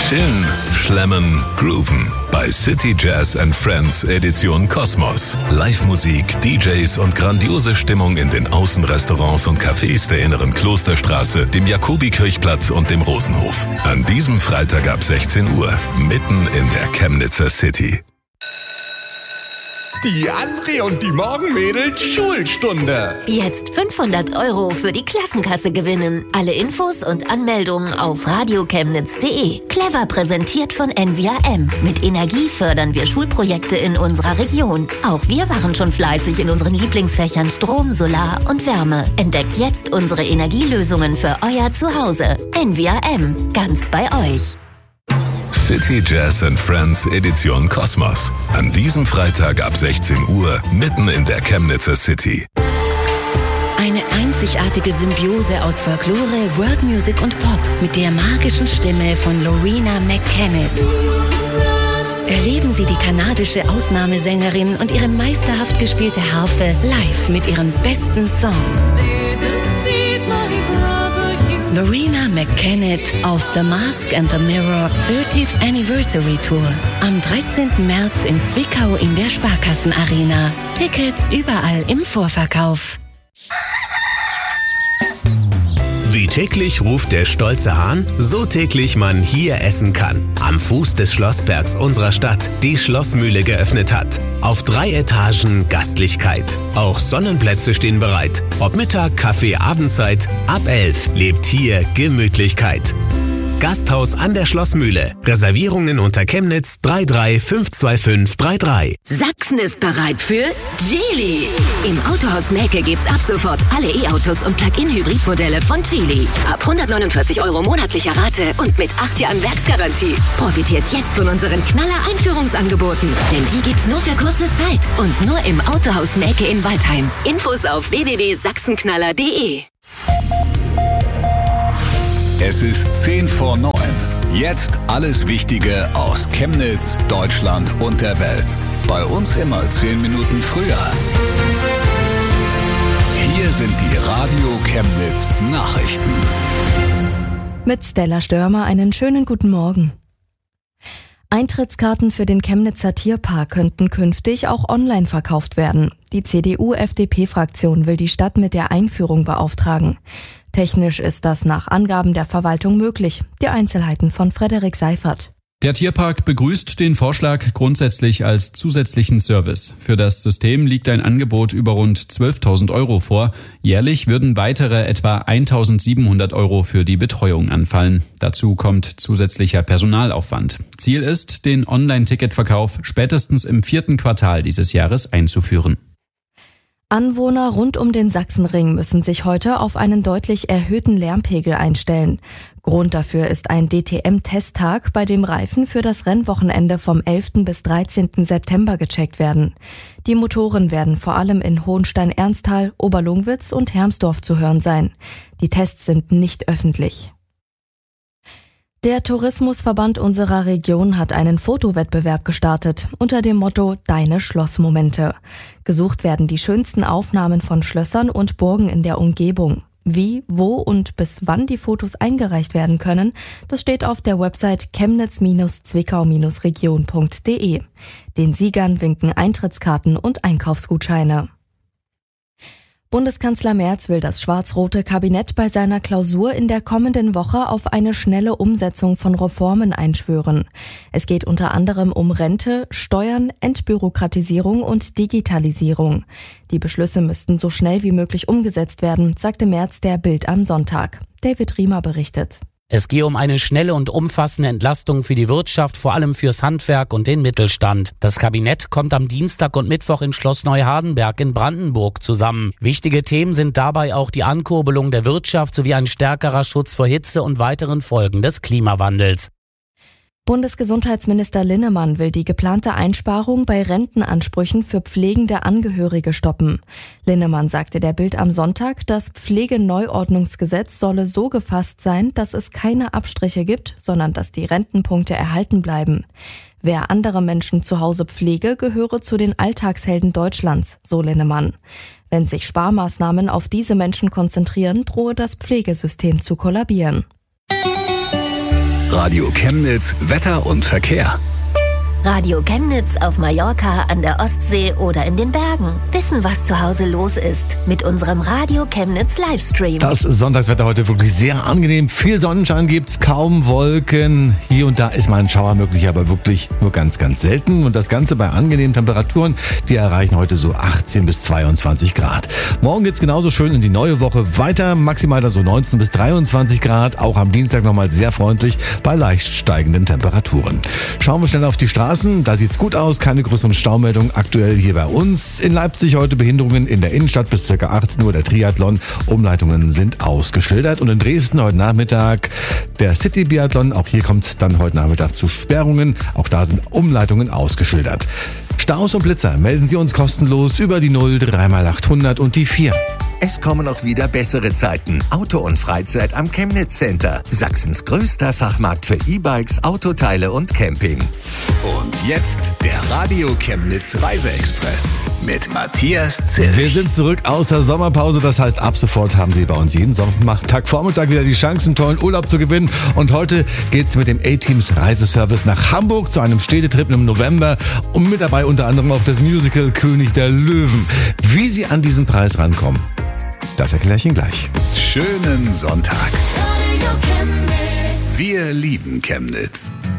Chillen, schlemmen, grooven. Bei City Jazz and Friends Edition Kosmos. Live-Musik, DJs und grandiose Stimmung in den Außenrestaurants und Cafés der inneren Klosterstraße, dem Jakobikirchplatz und dem Rosenhof. An diesem Freitag ab 16 Uhr, mitten in der Chemnitzer City. Die André und die Morgenmädels Schulstunde. Jetzt 500 € für die Klassenkasse gewinnen. Alle Infos und Anmeldungen auf radiochemnitz.de. Clever präsentiert von NVRM. Mit Energie fördern wir Schulprojekte in unserer Region. Auch wir waren schon fleißig in unseren Lieblingsfächern Strom, Solar und Wärme. Entdeckt jetzt unsere Energielösungen für euer Zuhause. NVRM. Ganz bei euch. City Jazz and Friends Edition Kosmos. An diesem Freitag ab 16 Uhr, mitten in der Chemnitzer City. Eine einzigartige Symbiose aus Folklore, World Music und Pop mit der magischen Stimme von Loreena McKennitt. Erleben Sie die kanadische Ausnahmesängerin und ihre meisterhaft gespielte Harfe live mit ihren besten Songs. Loreena McKennitt auf The Mask and the Mirror 30th Anniversary Tour. Am 13. März in Zwickau in der Sparkassenarena. Tickets überall im Vorverkauf. Wie täglich ruft der stolze Hahn, so täglich man hier essen kann. Am Fuß des Schlossbergs unserer Stadt die Schlossmühle geöffnet hat. Auf 3 Etagen Gastlichkeit. Auch Sonnenplätze stehen bereit. Ob Mittag, Kaffee, Abendzeit, ab 11 lebt hier Gemütlichkeit. Gasthaus an der Schlossmühle. Reservierungen unter Chemnitz 3352533. Sachsen ist bereit für Geely. Im Autohaus Mähke gibt's ab sofort alle E-Autos und Plug-in-Hybrid-Modelle von Geely. Ab 149 € monatlicher Rate und mit 8 Jahren Werksgarantie. Profitiert jetzt von unseren Knaller-Einführungsangeboten. Denn die gibt's nur für kurze Zeit und nur im Autohaus Mähke in Waldheim. Infos auf www.sachsenknaller.de. Es ist 10 vor 9. Jetzt alles Wichtige aus Chemnitz, Deutschland und der Welt. Bei uns immer 10 Minuten früher. Hier sind die Radio Chemnitz Nachrichten. Mit Stella Störmer einen schönen guten Morgen. Eintrittskarten für den Chemnitzer Tierpark könnten künftig auch online verkauft werden. Die CDU-FDP-Fraktion will die Stadt mit der Einführung beauftragen. Technisch ist das nach Angaben der Verwaltung möglich. Die Einzelheiten von Frederik Seifert. Der Tierpark begrüßt den Vorschlag grundsätzlich als zusätzlichen Service. Für das System liegt ein Angebot über rund 12.000 € vor. Jährlich würden weitere etwa 1.700 € für die Betreuung anfallen. Dazu kommt zusätzlicher Personalaufwand. Ziel ist, den Online-Ticketverkauf spätestens im 4. Quartal dieses Jahres einzuführen. Anwohner rund um den Sachsenring müssen sich heute auf einen deutlich erhöhten Lärmpegel einstellen. Grund dafür ist ein DTM-Testtag, bei dem Reifen für das Rennwochenende vom 11. bis 13. September gecheckt werden. Die Motoren werden vor allem in Hohenstein-Ernsthal, Oberlungwitz und Hermsdorf zu hören sein. Die Tests sind nicht öffentlich. Der Tourismusverband unserer Region hat einen Fotowettbewerb gestartet unter dem Motto Deine Schlossmomente. Gesucht werden die schönsten Aufnahmen von Schlössern und Burgen in der Umgebung. Wie, wo und bis wann die Fotos eingereicht werden können, das steht auf der Website chemnitz-zwickau-region.de. Den Siegern winken Eintrittskarten und Einkaufsgutscheine. Bundeskanzler Merz will das schwarz-rote Kabinett bei seiner Klausur in der kommenden Woche auf eine schnelle Umsetzung von Reformen einschwören. Es geht unter anderem um Rente, Steuern, Entbürokratisierung und Digitalisierung. Die Beschlüsse müssten so schnell wie möglich umgesetzt werden, sagte Merz der Bild am Sonntag. David Riemer berichtet. Es gehe um eine schnelle und umfassende Entlastung für die Wirtschaft, vor allem fürs Handwerk und den Mittelstand. Das Kabinett kommt am Dienstag und Mittwoch in Schloss Neuhardenberg in Brandenburg zusammen. Wichtige Themen sind dabei auch die Ankurbelung der Wirtschaft sowie ein stärkerer Schutz vor Hitze und weiteren Folgen des Klimawandels. Bundesgesundheitsminister Linnemann will die geplante Einsparung bei Rentenansprüchen für pflegende Angehörige stoppen. Linnemann sagte der Bild am Sonntag, das Pflegeneuordnungsgesetz solle so gefasst sein, dass es keine Abstriche gibt, sondern dass die Rentenpunkte erhalten bleiben. Wer andere Menschen zu Hause pflege, gehöre zu den Alltagshelden Deutschlands, so Linnemann. Wenn sich Sparmaßnahmen auf diese Menschen konzentrieren, drohe das Pflegesystem zu kollabieren. Radio Chemnitz Wetter und Verkehr. Radio Chemnitz auf Mallorca, an der Ostsee oder in den Bergen. Wissen, was zu Hause los ist. Mit unserem Radio Chemnitz Livestream. Das Sonntagswetter heute wirklich sehr angenehm. Viel Sonnenschein gibt's, kaum Wolken. Hier und da ist mal ein Schauer möglich, aber wirklich nur ganz, ganz selten. Und das Ganze bei angenehmen Temperaturen. Die erreichen heute so 18 bis 22 Grad. Morgen geht's genauso schön in die neue Woche weiter. Maximal dann so 19 bis 23 Grad. Auch am Dienstag nochmal sehr freundlich bei leicht steigenden Temperaturen. Schauen wir schnell auf die Straße. Da sieht's gut aus, keine größeren Staumeldungen aktuell hier bei uns. In Leipzig heute Behinderungen in der Innenstadt bis ca. 18 Uhr der Triathlon. Umleitungen sind ausgeschildert. Und in Dresden heute Nachmittag der City-Biathlon. Auch hier kommt es dann heute Nachmittag zu Sperrungen. Auch da sind Umleitungen ausgeschildert. Staus und Blitzer melden Sie uns kostenlos über die 0 3x800 und die 4. Es kommen auch wieder bessere Zeiten. Auto und Freizeit am Chemnitz Center. Sachsens größter Fachmarkt für E-Bikes, Autoteile und Camping. Und jetzt der Radio Chemnitz Reiseexpress mit Matthias Zilch. Wir sind zurück aus der Sommerpause. Das heißt, ab sofort haben Sie bei uns jeden Sonntagvormittag wieder die Chance, einen tollen Urlaub zu gewinnen. Und heute geht's mit dem A-Teams Reiseservice nach Hamburg zu einem Städtetrip im November. Und mit dabei unter anderem auch das Musical König der Löwen. Wie Sie an diesen Preis rankommen, das erkläre ich Ihnen gleich. Schönen Sonntag. Wir lieben Chemnitz.